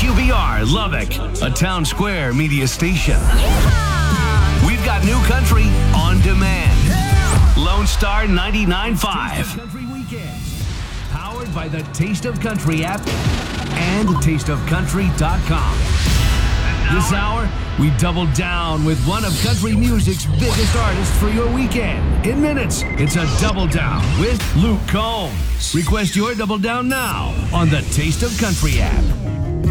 WQBR Lubbock, a Town Square media station. We've got new country on demand. Lone Star 99.5. Country Weekends. Powered by the Taste of Country app and tasteofcountry.com. This hour, we double down with one of country music's biggest artists for your weekend. In minutes, it's a double down with Luke Combs. Request your double down now on the Taste of Country app.